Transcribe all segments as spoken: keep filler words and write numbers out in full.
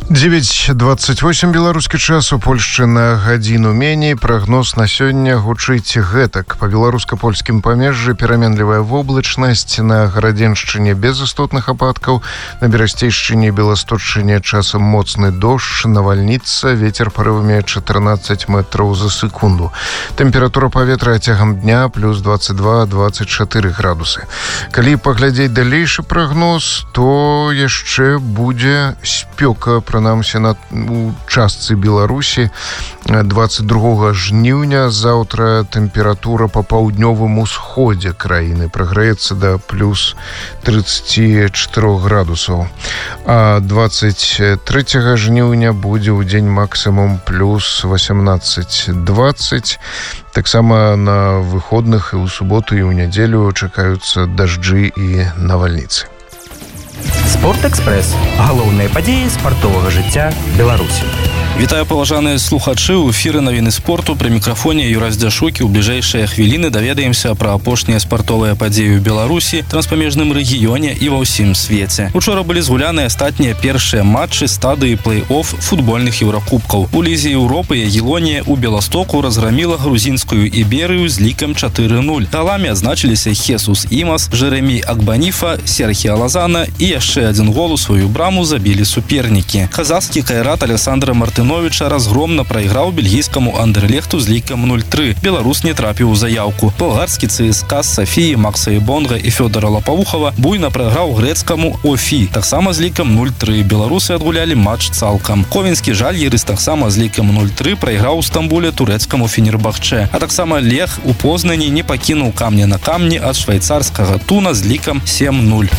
девять двадцать восемь беларускі час, у Польшчы на гадзіну меней. Прагноз на сёння гучыць гэтак. Па беларуска-польскім памежжы пераменлівая воблачнасць, на Гарадзеншчыне без істотных ападкаў, на Берасцейшчыне і Беласточчыне часам моцны дождж, навальніца, вецер парывамі чатырнаццаць метраў за секунду. Тэмпература паветра цягам дня плюс двадцать два - двадцать чатыры градусы. Калі паглядзець далейшы прагноз, то яшчэ будзе спёка, прынамсі на у частцы Беларусі. Двадцать другога жніўня заўтра тэмпература па паўднёвым усходзе краіны прагрэецца да плюс тридцать четыре градусаў. А двадцать трэцяга жніўня будзе ў дзень максімум плюс восемнадцать двадцать. Таксама на выходных і ў суботу і ў нядзелю чакаюцца дажджы і навальніцы. Спортэкспрэс. Галоўныя падзеі спартовага жыцця Беларусі. Вітаю, паважаныя слухачы, у эфіры навіны спорту, пры мікрафоне Юрась Дзяшукі. У бліжэйшыя хвіліны даведаемся пра апошнія спартовыя падзеі ў Беларусі, транспамежным рэгіёне і ва ўсім свеце. Учора былі згуляны астатнія першыя матчы стадыі плэй-офф футбольных еўракубкаў. У лізе Еўропы Ягелонія ў Беластоку разграміла грузінскую Іберыю з лікам чатыры нуль. Таламі адзначыліся Хесус Імас, Жеремі Акбаніфа, Серхіа Лазана і яшчэ адзін гол у сваю браму забілі супернікі. Казахскі Кайрат Александра Мартыновича разгромна прайграў бельгійскаму Андерлехту з лікам нуль тры. Беларус не трапіў у заяўку. Болгарскі ЦСКА з Сафіі Макса Ібонга і Фёдора Лапавухава буйна прайграў грэцкаму Офі, таксама з лікам нуль тры. Беларусы адгулялі матч цалкам. Ковенскі Жальгірыс таксама з лікам нуль тры прайграў у Стамбуле турэцкаму Фенербахчэ. А таксама Лех у Познані не пакінуў камня на камні ад швейцарскага Туна з лікам сем нуль.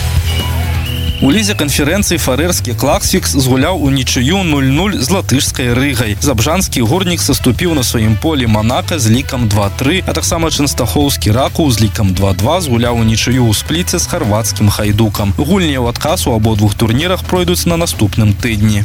У лізе канферэнцыі фарэрскі Клаксвікс згуляў у нічыю нуль нуль з латышскай Рыгай. Забжанскі Гурнік саступіў на сваім полі Манака з лікам два тры, а таксама Чэнстахоўскі Ракаў з лікам два два згуляў у нічыю ў Спліце з харвацкім Хайдукам. Гульні ў адказ у абодвух турнірах пройдуць на наступным тыдні.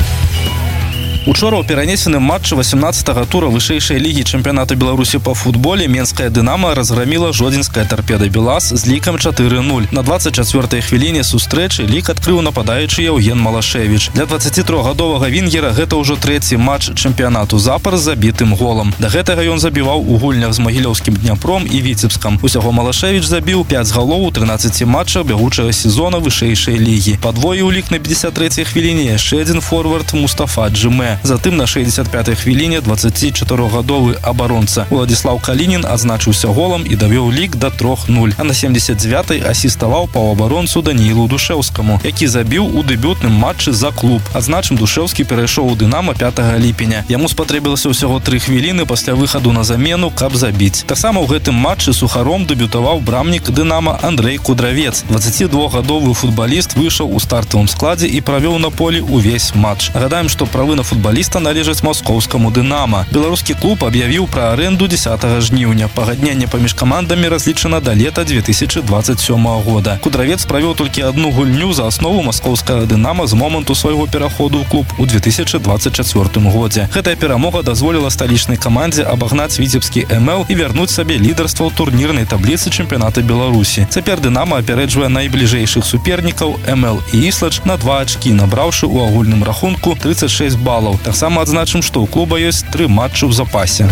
Учора ў перанесеным матчы восемнадцатага тура вышэйшай лігі чэмпіянату Беларусі па футболе менская Дынама разграміла жодзінская Тарпеда Белас з лікам чатыры нуль. На двадцать чацвёртай хвіліне сустрэчы лік адкрыў нападаючы Яўген Малашевіч. Для дваццацітрохгадовага вінгера гэта ўжо трэці матч чэмпіянату запар з забітым голам. Да гэтага ён забіваў у гульнях з Магілёўскім Дняпром і Віцебскам. Усяго Малашевіч забіў пяць галоў у трынаццаці матчах бягучага сезона вышэйшай лігі. Падвоіў лік на пятьдесят трэцяй хвіліне яшчэ адзін форвард Мустафа Джимэ. Затым на шэсцьдзесят пятай хвіліне дваццацічатырохгадовы абаронца Уладзіслаў Калінін адзначыўся голам і давёў лік да тры нуль. А на семьдесят девятай асіставаў паўабаронцу Даніілу Душэўскаму, які забіў у дэбютным матчы за клуб. Адзначым, Душэўскі перайшоў у Дынама пятага ліпеня. Яму спатрэбілася ўсяго тры хвіліны пасля выхаду на замену, каб забіць. Таксама ў гэтым матчы сухаром дэбютаваў брамнік Дынама Андрэй Кудравец. дваццацідвухгадовы футбаліст выйшаў у стартавым складзе і правёў на полі ўвесь матч. Нагадаем, што правы на футбаліста футбаліста належаць маскоўскаму Дынама. Беларускі клуб аб'явіў пра арэнду дзесятага жніўня. Пагадненне паміж камандамі разлічана да лета две тысячи двадцать сёмага года. Кудравец правёў толькі адну гульню за аснову маскоўскага Дынама з моманту свайго пераходу ў клуб у две тысячи двадцать чацвёртым годзе. Гэтая перамога дазволіла сталічнай камандзе абагнаць віцебскі эм эл і вярнуць сабе лідарства ў турнірнай табліцы чэмпіяната Беларусі. Цяпер Дынама апярэджвае найбліжэйшых супернікаў эм эл і Іслач на два ачкі, набраўшы ў агульным рахунку тридцать шесть балаў. Таксама адзначым, што ў клуба ёсць тры матчы ў запасе.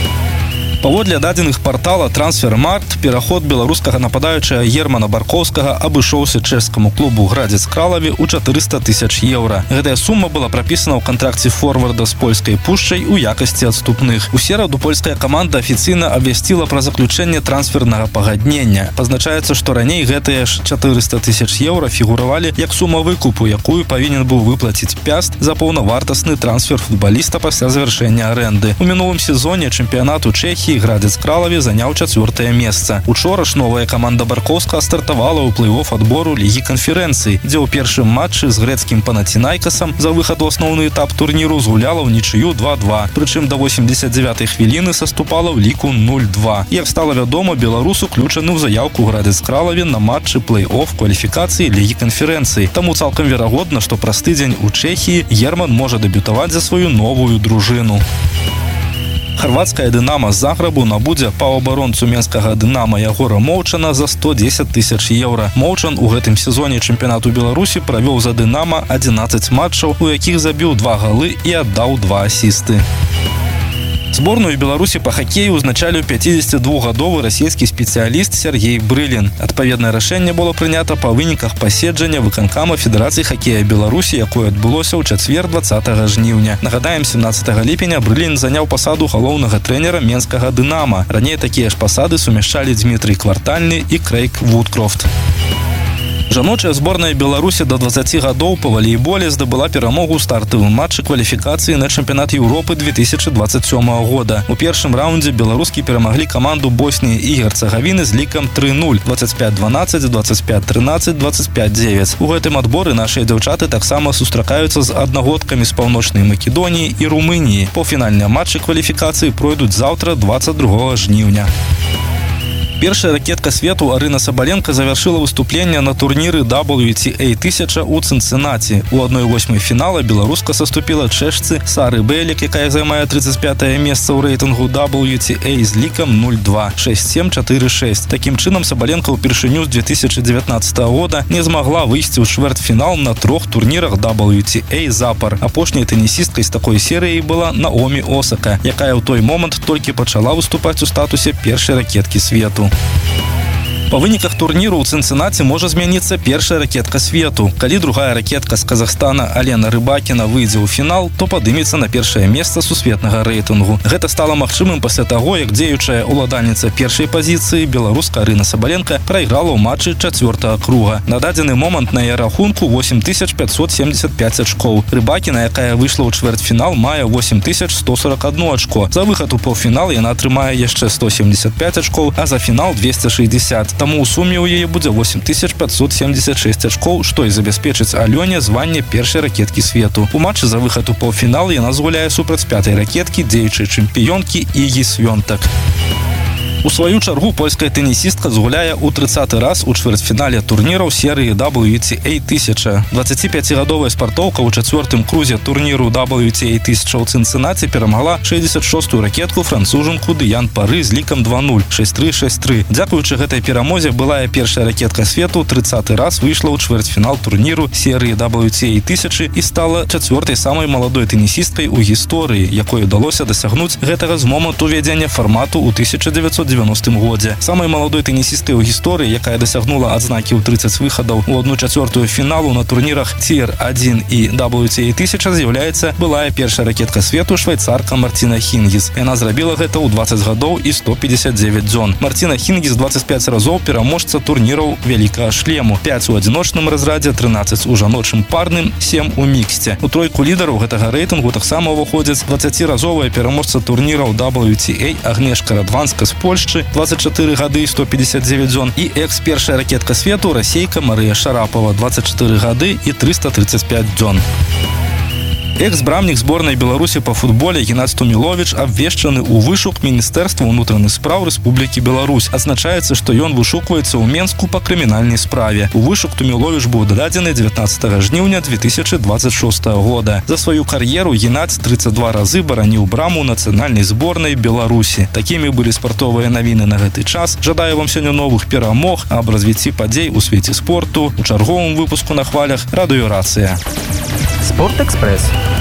Паводле дадзеных партала Трансфермаркт, пераход беларускага нападаючага Германа Баркоўскага абышоўся чэшскаму клубу Градзец Кралаве ў чатырыста тысяч еўра. Гэтая сума была прапісана ў кантракце форварда з польскай пушчай у якасці адступных. У сераду польская каманда афіцыйна абвясціла пра заключэнне трансфернага пагаднення. Пазначаецца, што раней гэтыя ж чатырыста тысяч еўра фігуравалі як сума выкупу, якую павінен быў выплаціць Пяст за паўнавартасны трансфер футбаліста пасля завяршэння арэнды. У мінулым сезоне чэмпіянату Чэхіі Градзец Кралаве заняў чацвёртае месца. Учора ж новая каманда Баркоўска стартавала ў плэй-офф адбору лігі канферэнцыі, дзе ў першым матчы з грэцкім Панацінайкасам за выхад у асноўны этап турніру згуляла ў нічыю два два. Прычым да восемьдесят девятай хвіліны саступала ў ліку нуль два. Як стала вядома, беларус уключаны ў заяўку Градзец Кралаве на матчы плэй-офф кваліфікацыі лігі канферэнцыі. Таму цалкам верагодна, што праз тыдзень у Чэхіі Герман можа дэбютаваць за сваю новую дружыну. Хорватская «Дынамо» з Загребу набудзе паўабаронцу менскага «Дынамо» Ягора Моўчана за сто дзесяць тысяч еўра. Моўчан у гэтым сезоне чэмпіянату Беларусі правёў за «Дынамо» адзінаццаць матчаў, у якіх забіў два галы і аддаў два асісты. Сборную Беларусі по хоккею узначаліў пяцідзесятидвухгадовы расійскі спецыяліст Сергей Брылін. Адпаведнае рашэнне было прынята па выніках паседжання выканкама Федэрацыі хоккея Беларусі, якое адбылося ў чацвер двадцатага жніўня. Нагадаем, семнаццатага ліпеня Брылін заняў пасаду галоўнага трэнера менскага «Дынамо». Раней такія ж пасады сумяшчалі Дмітрый Квартальны і Крэйг Вудкрофт. Жаночая зборная Беларусі до двадцаці гадоў па валейболе здабыла перамогу ў стартавым матчы кваліфікацыі на чэмпіянат Еўропы две тысячи двадцать сёмага года. У першым раўндзе беларускі перамаглі каманду Босніі і Герцагавіны з лікам тры нуль, двадцать пять дванадцать, двадцать пять тринадцать, двадцать пять девять. У гэтым адборы нашыя дзяўчаты таксама сустракаюцца з аднагодкамі з Паўночнай Македоніі і Румыніі. Паўфінальныя матчы кваліфікацыі пройдуць заўтра двадцать другога жніўня. Першая ракетка свету Арына Сабаленко завершила выступление на турніры дабл ю ти эй тысяча у Цинциннати. У одной восьмой фінала беларуска саступила чэшцы Сары Бэлік, якая займае тридцать пятае месца ў рэйтынгу дабл ю ти эй з лікам нуль два, шесть семь, четыре шесть. Таким чынам Сабаленко ўпершыню з две тысячи девятнадцатого года не змагла выйсці ў чвэртьфінал на трох турнірах дабл ю ти эй запар. Апошняй тэнісісткай з такой серыяй была Наоми Осака, якая ў той момант толькі пачала выступаць у статусе першай ракеткі свету. Па выніках турніру ў Цинциннати можа змяніцца першая ракетка свету. Калі другая ракетка з Казахстана Алена Рыбакіна выйдзе ў фінал, то падымецца на першае месца сусветнага рэйтынгу. Гэта стала магчымым пасля таго, як дзеючая уладальніца першай пазіцыі беларуска Арына Сабаленко прайграла ў матчы чацвёртага круга. На дадзены момант на яе рахунку восемь тысяч пятьсот семьдесят пять ачкоў. Рыбакіна, якая выйшла ў чвэртьфінал, мае восемь тысяч сто сорок одно ачко. За выхад у паўфінал яна атрымае яшчэ сто семьдесят пять ачкоў, а за фінал двести шестьдесят. Таму ў суме ў яе будзе восемь тысяч пятьсот семьдесят шесть ачкоў, што і забяспечыць Алёне званне першай ракеткі свету. У матчы за выхад у паўфінал яна згуляе супраць пятай ракеткі, дзеючай чэмпіёнкі Ігі Свёнтак. У сваю чаргу польская тэнісістка згуляе ў трыццаты раз у чвэртьфінале турніраў серыі дабл ю ти эй тысяча. дваццаціпяцігадовая спартоўка ў чацвёртым крузе турніру дабл ю ти эй тысяча ў Цинциннати перамагла шэсцьдзесят шостую ракетку францужанку Дыян Пары з лікам два нуль, шесть три, шесть три. Дзякуючы гэтай перамозе былая першая ракетка свету трыццаты раз выйшла ў чвэртьфінал турніру серыі дабл ю ти эй тысяча і стала чацвёртай самай маладой тэнісісткай у гісторыі, якой удалося дасягнуць гэтага з моманту увядзення фармату ў тысяча дзевяцьсот девяностым годзе. Самай маладой тэнісісткай у гісторыі, якая дасягнула адзнакі ў трыццаць выхадаў у одну чацвёртую фіналу на турнірах ти ар один і дабл ю ти эй тысяча з'яўляецца былая першая ракетка свету швайцарка Мартина Хінгіс. Яна зрабіла гэта ў двадцать гадоў і сто пятьдесят девять дзён. Мартина Хінгіс двадцать пять разоў пераможца турніраў вялікага шлему. пять у адзіночным разрадзе, тринадцать у жаночым парным, семь у міксце. У тройку лідараў гэтага рэйтынгу таксама ўваходзяць дваццаціразовая пераможца турніраў дабл ю ти эй Агнешка Радванска з Польшчы, двадцать четыре гады и сто пятьдесят девять дзён, і экс-першая ракетка свету расейка Марыя Шарапова, двадцать четыре гады и триста тридцать пять дзён. Экс-брамнік зборнай Беларусі па футболе Геннадзь Туміловіч абвешчаны ў вышук Міністэрства ўнутраных спраў Рэспублікі Беларусь. Адзначаецца, што ён вышукваецца ў Менску па крымінальнай справе. У вышук Туміловіч быў дададзены дзевятнаццатага жніўня две тысячи двадцать шостага года. За сваю кар'еру Геннадзь тридцать два разы бараніў браму нацыянальнай зборнай Беларусі. Такімі былі спартовыя навіны на гэты час. Жадаю вам сёння новых перамог, аб развіцці падзей у свеце спорту. У чарговым выпуску на хвалях радыёрацыя. Спортэкспрэс.